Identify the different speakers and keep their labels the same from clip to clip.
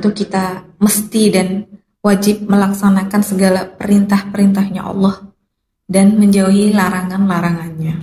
Speaker 1: itu kita mesti dan wajib melaksanakan segala perintah-perintahnya Allah dan menjauhi larangan-larangannya.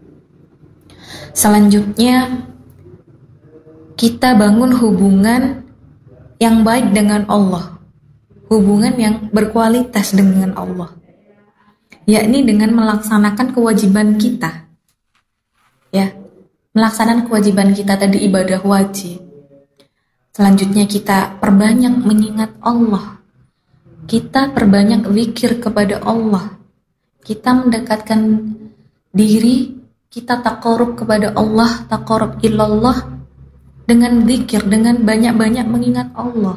Speaker 1: Selanjutnya, kita bangun hubungan yang baik dengan Allah, hubungan yang berkualitas dengan Allah, yakni dengan melaksanakan kewajiban kita. Ya, melaksanakan kewajiban kita tadi ibadah wajib. Selanjutnya kita perbanyak mengingat Allah. Kita perbanyak zikir kepada Allah. Kita mendekatkan diri, kita taqarrub kepada Allah, taqarrub ilallah dengan zikir, dengan banyak-banyak mengingat Allah.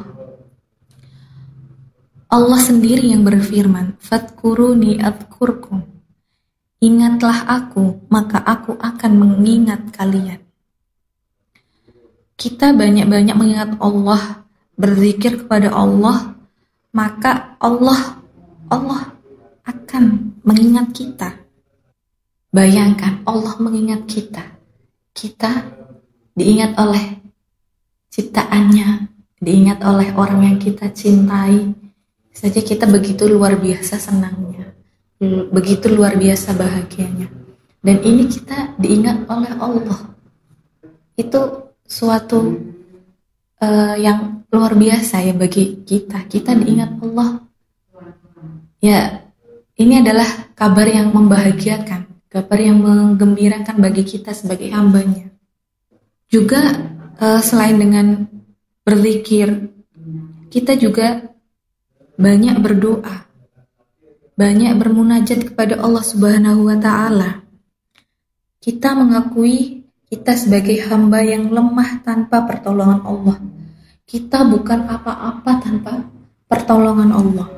Speaker 1: Allah sendiri yang berfirman, "Fadhkuruni adzkurkum." Ingatlah aku, maka aku akan mengingat kalian. Kita banyak-banyak mengingat Allah, berzikir kepada Allah, maka Allah akan mengingat kita. Bayangkan Allah mengingat kita. Kita diingat oleh ciptaannya, diingat oleh orang yang kita cintai. Saja kita begitu luar biasa senangnya, begitu luar biasa bahagianya. Dan ini kita diingat oleh Allah. Itu suatu yang luar biasa ya bagi kita. Kita diingat Allah. Ya, ini adalah kabar yang membahagiakan, kabar yang menggembirakan bagi kita sebagai hambanya. Juga selain dengan berzikir, kita juga banyak berdoa, banyak bermunajat kepada Allah Subhanahu wa Ta'ala. Kita mengakui kita sebagai hamba yang lemah tanpa pertolongan Allah. Kita bukan apa-apa tanpa pertolongan Allah.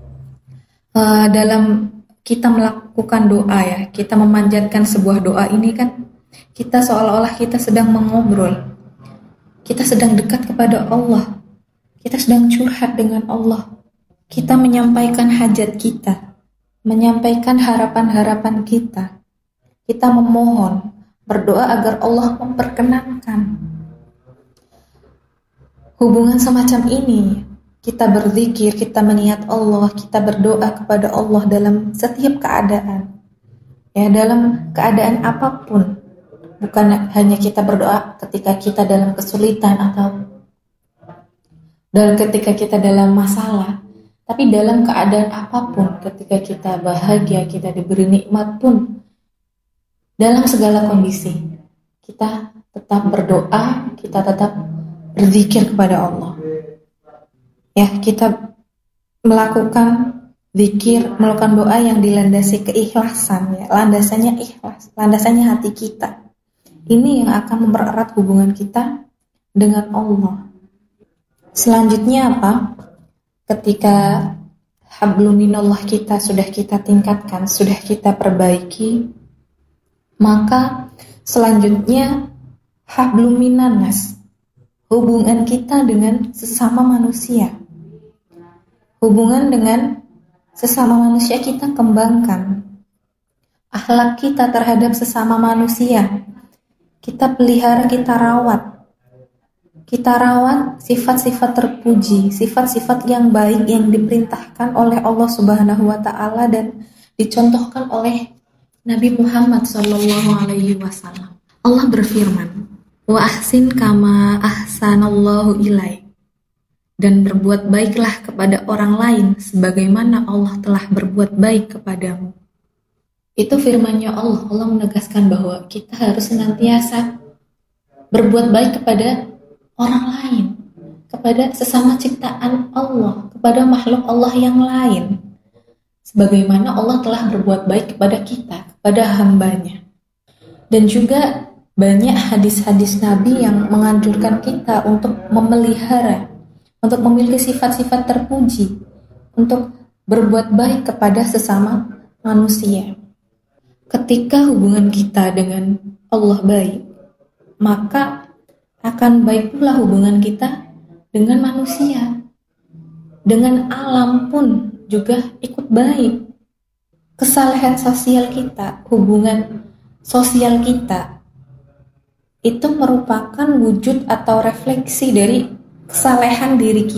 Speaker 1: Dalam kita melakukan doa ya, kita memanjatkan sebuah doa ini kan, kita seolah-olah kita sedang mengobrol. Kita sedang dekat kepada Allah. Kita sedang curhat dengan Allah. Kita menyampaikan hajat kita, menyampaikan harapan-harapan kita. Kita memohon, berdoa agar Allah memperkenankan. Hubungan semacam ini, kita berzikir, kita mengingat Allah, kita berdoa kepada Allah dalam setiap keadaan. Ya, dalam keadaan apapun. Bukan hanya kita berdoa ketika kita dalam kesulitan atau ketika kita dalam masalah, tapi dalam keadaan apapun, ketika kita bahagia, kita diberi nikmat pun, dalam segala kondisi, kita tetap berdoa, kita tetap berzikir kepada Allah. Ya, kita melakukan zikir, melakukan doa yang dilandasi keikhlasan, ya, landasannya ikhlas, landasannya hati kita. Ini yang akan mempererat hubungan kita dengan Allah. Selanjutnya apa? Ketika hablum minallah kita sudah kita tingkatkan, sudah kita perbaiki, maka selanjutnya hablum minannas, hubungan kita dengan sesama manusia. Hubungan dengan sesama manusia kita kembangkan. Akhlak kita terhadap sesama manusia kita pelihara, kita rawat. Kita rawat sifat-sifat terpuji, sifat-sifat yang baik yang diperintahkan oleh Allah Subhanahu wa Ta'ala dan dicontohkan oleh Nabi Muhammad SAW. Allah berfirman, "Wa ahsin kama ahsanallahu ilaik." Dan berbuat baiklah kepada orang lain sebagaimana Allah telah berbuat baik kepadamu. Itu firman-Nya Allah. Allah menegaskan bahwa kita harus senantiasa berbuat baik kepada orang lain, kepada sesama ciptaan Allah, kepada makhluk Allah yang lain, sebagaimana Allah telah berbuat baik kepada kita, kepada hambanya. Dan juga banyak hadis-hadis Nabi yang menganjurkan kita untuk memelihara, untuk memiliki sifat-sifat terpuji, untuk berbuat baik kepada sesama manusia. Ketika hubungan kita dengan Allah baik, maka akan baik pula hubungan kita dengan manusia. Dengan alam pun juga ikut baik. Kesalahan sosial kita, hubungan sosial kita, itu merupakan wujud atau refleksi dari kesalahan diri kita.